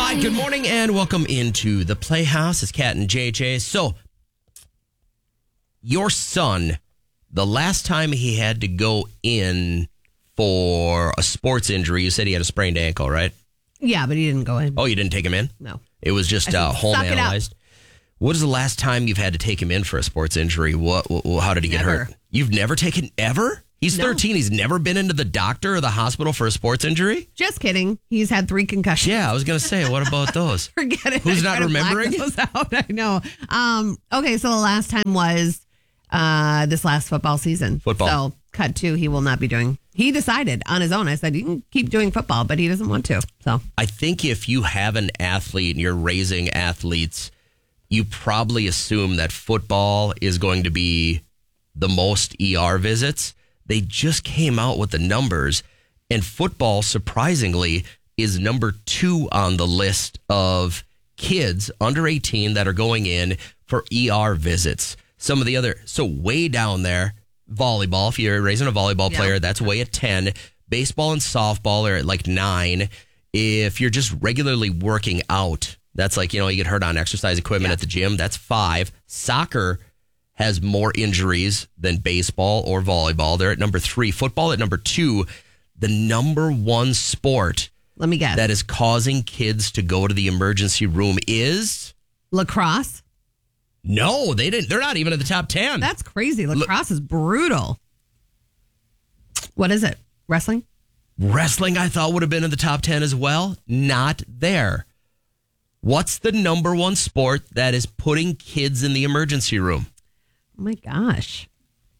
Hi, good morning, and welcome into the Playhouse. It's Kat and JJ. So, your son, the last time he had to go in for a sports injury, you said he had a sprained ankle, right? Yeah, but he didn't go in. Oh, you didn't take him in? No. It was just home analyzed? What is the last time you've had to take him in for a sports injury? How did he get hurt? You've never taken, ever? He's 13. He's never been into the doctor or the hospital for a sports injury? Just kidding. He's had 3 concussions. Yeah, I was going to say, what about those? Forget it. Who's not remembering? Those out. I know. Okay, so the last time was this last football season. So cut to, he will not be doing. He decided on his own. I said, you can keep doing football, but he doesn't want to. So I think if you have an athlete and you're raising athletes, you probably assume that football is going to be the most ER visits. They just came out with the numbers, and football, surprisingly, is number 2 on the list of kids under 18 that are going in for ER visits. Some of the other, so way down there, volleyball, if you're raising a volleyball player, that's way at 10. Baseball and softball are at like 9. If you're just regularly working out, that's like, you get hurt on exercise equipment at the gym, that's 5. Soccer has more injuries than baseball or volleyball. They're at number 3. Football at number 2. The number 1 sport, let me guess, that is causing kids to go to the emergency room is lacrosse. No, they didn't. They're not even in the top 10. That's crazy. Lacrosse is brutal. What is it? Wrestling? Wrestling, I thought, would have been in the top 10 as well. Not there. What's the number 1 sport that is putting kids in the emergency room? Oh my gosh.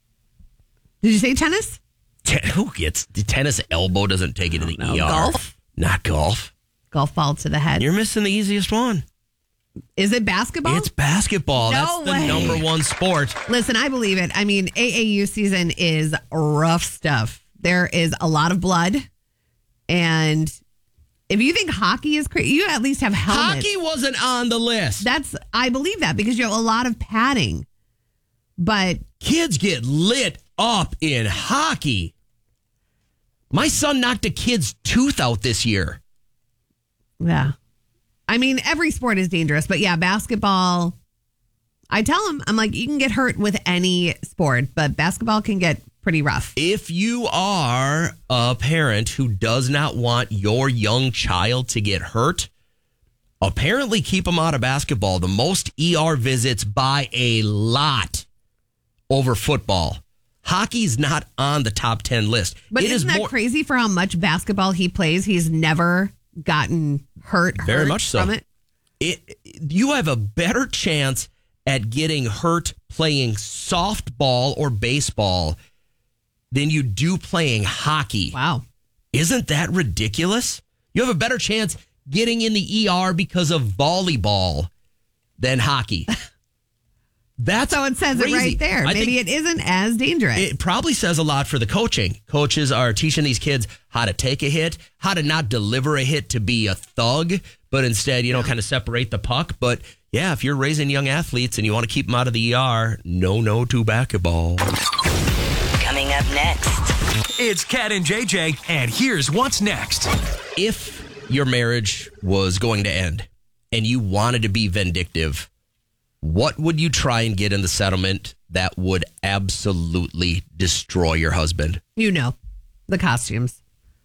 Did you say tennis? Who gets the tennis elbow doesn't take it to the ER? Golf? Not golf. Golf ball to the head. You're missing the easiest one. Is it basketball? It's basketball. No That's way. the number 1 sport. Listen, I believe it. I mean, AAU season is rough stuff. There is a lot of blood. And if you think hockey is crazy, you at least have helmets. Hockey wasn't on the list. I believe that because you have a lot of padding. But kids get lit up in hockey. My son knocked a kid's tooth out this year. Yeah. I mean, every sport is dangerous, but yeah, basketball. I tell him, I'm like, you can get hurt with any sport, but basketball can get pretty rough. If you are a parent who does not want your young child to get hurt, apparently keep them out of basketball. The most ER visits by a lot over football. Hockey's not on the top 10 list. But isn't that crazy for how much basketball he plays? He's never gotten hurt Very much so. From it. You have a better chance at getting hurt playing softball or baseball than you do playing hockey. Wow. Isn't that ridiculous? You have a better chance getting in the ER because of volleyball than hockey. That's so it says crazy. It right there. Maybe it isn't as dangerous. It probably says a lot for the coaching. Coaches are teaching these kids how to take a hit, how to not deliver a hit to be a thug, but instead, kind of separate the puck. But yeah, if you're raising young athletes and you want to keep them out of the ER, no to basketball. Coming up next, it's Kat and JJ, and here's what's next. If your marriage was going to end and you wanted to be vindictive, what would you try and get in the settlement that would absolutely destroy your husband? The costumes.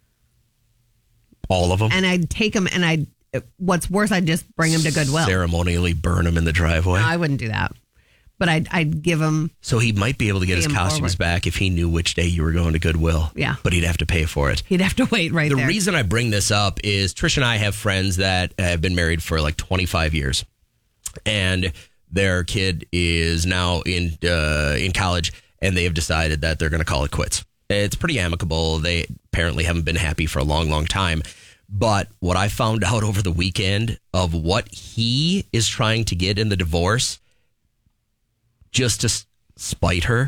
All of them? And I'd take them and what's worse, I'd just bring them to Goodwill. Ceremonially burn them in the driveway? No, I wouldn't do that. But I'd give him. So he might be able to get his costumes back if he knew which day you were going to Goodwill. Yeah. But he'd have to pay for it. He'd have to wait there. The reason I bring this up is Trish and I have friends that have been married for like 25 years. And their kid is now in college, and they have decided that they're going to call it quits. It's pretty amicable. They apparently haven't been happy for a long, long time. But what I found out over the weekend of what he is trying to get in the divorce just to spite her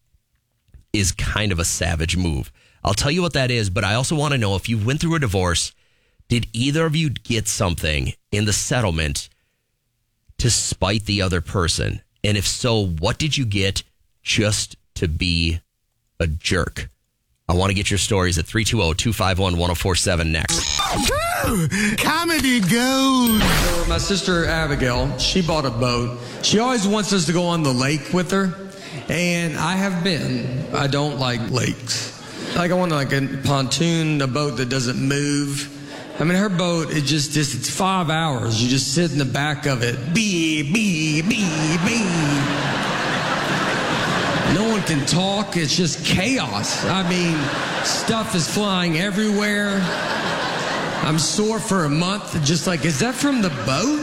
is kind of a savage move. I'll tell you what that is, but I also want to know if you went through a divorce, did either of you get something in the settlement to spite the other person? And if so, what did you get just to be a jerk? I want to get your stories at 320-251-1047 next. Comedy gold. My sister Abigail, she bought a boat. She always wants us to go on the lake with her, and I have been. I don't like lakes. Like I want like a pontoon, a boat that doesn't move. I mean, her boat, it's 5 hours. You just sit in the back of it. Bee. No one can talk. It's just chaos. I mean, stuff is flying everywhere. I'm sore for a month. Just like, is that from the boat?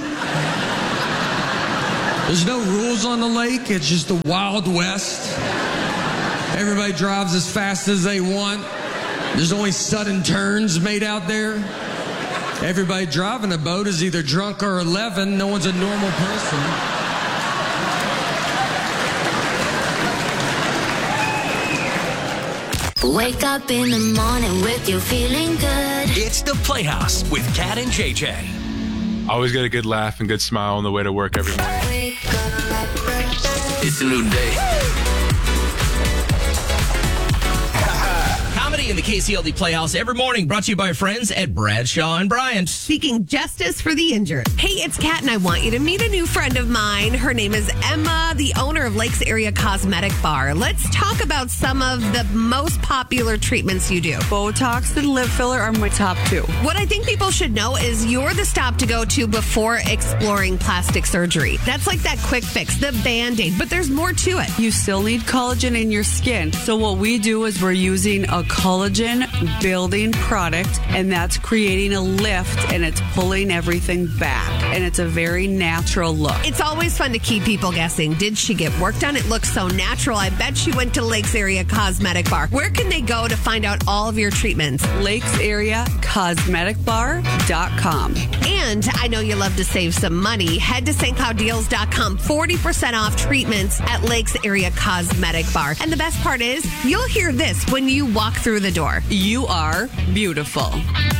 There's no rules on the lake. It's just the Wild West. Everybody drives as fast as they want. There's only sudden turns made out there. Everybody driving a boat is either drunk or 11. No one's a normal person. Wake up in the morning with you feeling good. It's the Playhouse with Kat and JJ. Always get a good laugh and good smile on the way to work every morning. Wake up. It's a new day. Comedy in the KCLD Playhouse every morning, brought to you by our friends at Bradshaw and Bryant. Seeking justice for the injured. Hey, it's Kat, and I want you to meet a new friend of mine. Her name is Emma, the owner of Lakes Area Cosmetic Bar. Let's talk about some of the most popular treatments you do. Botox and lip filler are my top two. What I think people should know is you're the stop to go to before exploring plastic surgery. That's like that quick fix, the Band-Aid, but there's more to it. You still need collagen in your skin. So what we do is we're using a collagen building product, and that's creating a lift, and it's pulling everything back, and it's a very natural look. It's always fun to keep people guessing. Did she get work done? It looks so natural. I bet she went to Lakes Area Cosmetic Bar. Where can they go to find out all of your treatments? LakesAreaCosmeticBar.com. And I know you love to save some money. Head to stclouddeals.com. 40% off treatments at Lakes Area Cosmetic Bar. And the best part is, you'll hear this when you walk through the door. You are beautiful.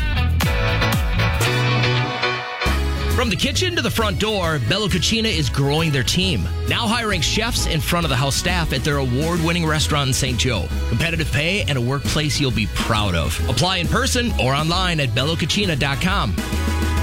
From the kitchen to the front door, Bello Cucina is growing their team. Now hiring chefs and front-of-the-house staff at their award-winning restaurant in St. Joe. Competitive pay and a workplace you'll be proud of. Apply in person or online at bellocucina.com.